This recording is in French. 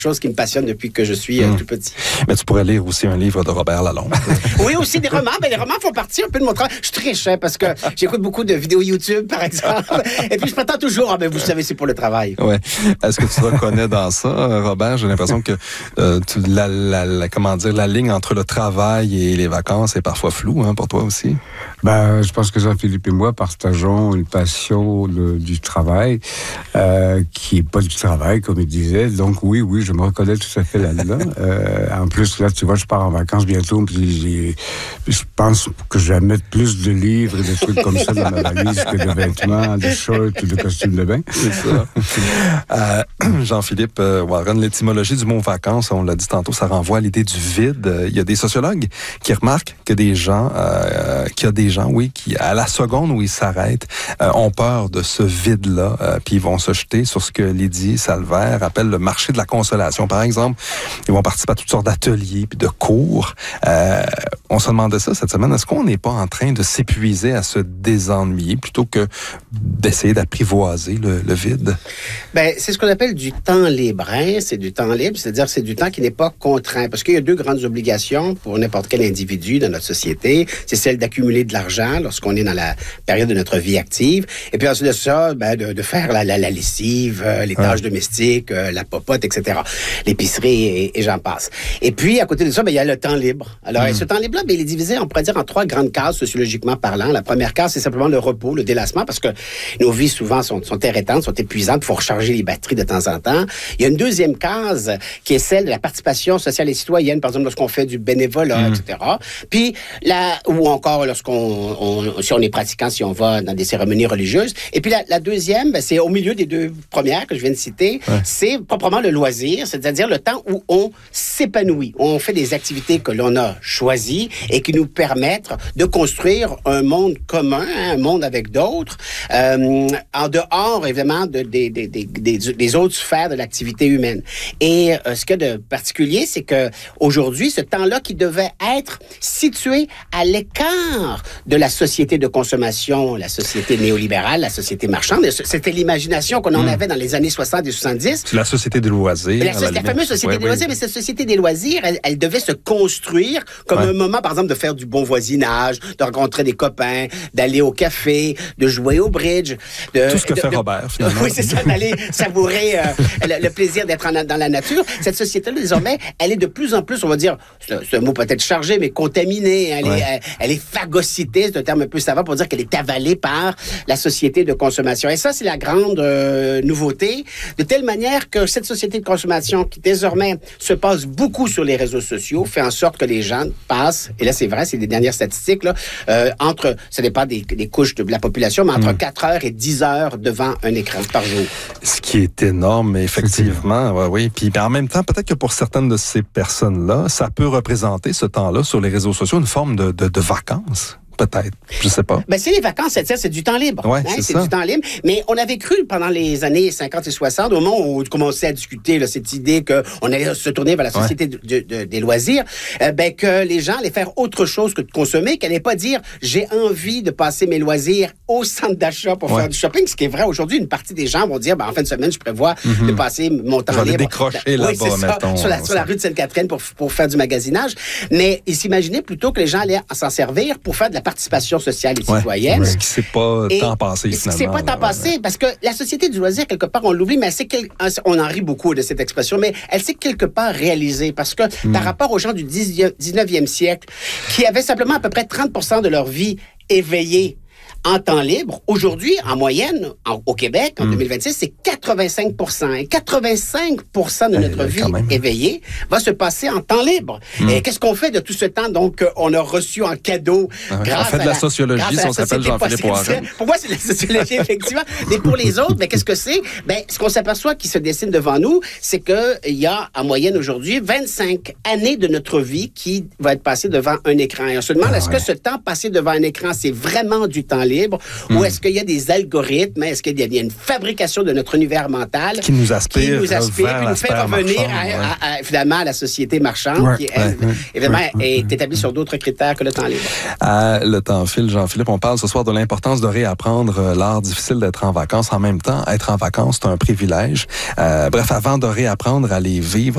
chose qui me passionne depuis que je suis tout petit. Mais tu pourrais lire aussi un livre de Robert Lalonde. Oui, aussi des romans. Les romans font partie un peu de mon travail. Je triche parce que j'écoute beaucoup de vidéos YouTube, par exemple. Et puis, je prétends toujours, vous savez, c'est pour le travail. Ouais. Est-ce que tu te reconnais dans ça, Robert? J'ai l'impression que la ligne entre le travail et les vacances est parfois floue pour toi aussi. Je pense que Jean-Philippe et moi partageons une passion du travail qui n'est pas du travail, comme il disait. Donc oui, je me reconnais tout à fait là-dedans. En plus, là, tu vois, je pars en vacances bientôt, puis je pense que je vais mettre plus de livres et de trucs comme ça dans ma valise que de vêtements, de shorts ou de costumes de bain. C'est ça. Jean-Philippe Warren, l'étymologie du mot vacances, on l'a dit tantôt, ça renvoie à l'idée du vide. Il y a des sociologues qui remarquent que qu'il y a des gens, qui, à la seconde où ils s'arrêtent, ont peur de ce vide-là, puis ils vont se jeter sur ce que Lydie Salvaire appelle le marché de la consolation. Par exemple, ils vont participer à toutes sortes d'ateliers puis de cours. On se demandait ça cette semaine. Est-ce qu'on n'est pas en train de s'épuiser à se désennuyer plutôt que d'essayer d'apprivoiser le vide? C'est ce qu'on appelle du temps libre. C'est du temps libre, c'est-à-dire c'est du temps qui n'est pas contraint. Parce qu'il y a deux grandes obligations pour n'importe quel individu dans notre société. C'est celle d'accumuler de l'argent lorsqu'on est dans la période de notre vie active. Et puis ensuite de ça, de faire la lessive, les tâches domestiques, la popote, etc. L'épicerie et j'en passe. Et puis, à côté de ça, il y a le temps libre. Alors, ce temps libre-là, il est divisé, on pourrait dire, en trois grandes cases sociologiquement parlant. La première case, c'est simplement le repos, le délassement, parce que nos vies, souvent, sont irritantes, sont épuisantes. Il faut recharger les batteries de temps en temps. Il y a une deuxième case qui est celle de la participation sociale et citoyenne, par exemple, lorsqu'on fait du bénévolat, etc. Puis, ou encore si on est pratiquant, si on va dans des cérémonies religieuses. Et puis, la deuxième, c'est au milieu des deux premières que je viens de citer, c'est proprement le loisir, c'est-à-dire le temps où on s'épanouit. On fait des activités que l'on a choisies et qui nous permettent de construire un monde commun, un monde avec d'autres, en dehors, évidemment, des autres sphères de l'activité humaine. Et ce qu'il y a de particulier, c'est que aujourd'hui, ce temps-là qui devait être situé à l'écart de la société de consommation, la société néolibérale, la société marchande, c'était l'imagination qu'on en avait dans les années 60 et 70. C'est la société des loisirs. La fameuse société des loisirs, mais cette société des loisirs, elle devait se construire comme un moment, par exemple, de faire du bon voisinage, de rencontrer des copains, d'aller au café, de jouer au bridge. Tout ce que fait Robert, finalement. Oui, c'est ça, d'aller savourer le plaisir d'être dans la nature. Cette société-là, désormais, elle est de plus en plus, on va dire, c'est un mot peut-être chargé, mais contaminée. Elle est phagocytée, c'est un terme un peu savant pour dire qu'elle est avalée par la société de consommation. Et ça, c'est la grande nouveauté, de telle manière que cette société de consommation qui, désormais, se passe beaucoup sur les réseaux sociaux, fait en sorte que les gens passent, et là, c'est vrai, c'est des dernières statistiques, là, ça dépend des couches de la population, mais entre 4 heures et 10 heures devant un écran par jour. Ce qui est énorme, effectivement. Oui. Puis en même temps, peut-être que pour certaines de ces personnes-là, ça peut représenter ce temps-là sur les réseaux sociaux une forme de vacances. Peut-être, je sais pas. C'est les vacances, c'est du temps libre. Ouais, c'est du temps libre. Mais on avait cru pendant les années 50 et 60, au moment où on commençait à discuter cette idée qu'on allait se tourner vers la société des loisirs, que les gens allaient faire autre chose que de consommer, qu'elle n'allait pas dire « j'ai envie de passer mes loisirs au centre d'achat pour faire du shopping », ce qui est vrai aujourd'hui. Une partie des gens vont dire en fin de semaine, je prévois de passer mon temps libre. Décrocher là-bas, mettons. Sur la rue de Sainte-Catherine pour faire du magasinage. Mais ils s'imaginaient plutôt que les gens allaient s'en servir pour faire de la participation sociale et citoyenne. Ce qui s'est pas tant passé, finalement. Ce qui s'est pas tant passé, parce que la société du loisir, quelque part, on l'oublie, mais on en rit beaucoup de cette expression, mais elle s'est quelque part réalisée, parce que par rapport aux gens du 19e siècle, qui avaient simplement à peu près 30% de leur vie éveillée en temps libre, aujourd'hui, en moyenne, au Québec, en 2026, c'est 85%. Et 85% de notre vie éveillée va se passer en temps libre. Et qu'est-ce qu'on fait de tout ce temps, donc, on a reçu en cadeau grâce on fait de la sociologie, si on s'appelle Jean-Philippe Warren. Pour moi, c'est de la sociologie, effectivement. Mais pour les autres, qu'est-ce que c'est? Ce qu'on s'aperçoit qui se dessine devant nous, c'est qu'il y a, en moyenne aujourd'hui, 25 années de notre vie qui va être passée devant un écran. Et on se demande, est-ce que ce temps passé devant un écran, c'est vraiment du temps libre? Ou est-ce qu'il y a des algorithmes? Est-ce qu'il y a une fabrication de notre univers mental qui nous aspire, qui nous fait revenir finalement à la société marchande qui, elle, évidemment, est établie sur d'autres critères que le temps libre. Le temps file, Jean-Philippe. On parle ce soir de l'importance de réapprendre l'art difficile d'être en vacances. En même temps, être en vacances, c'est un privilège. Bref, avant de réapprendre à les vivre,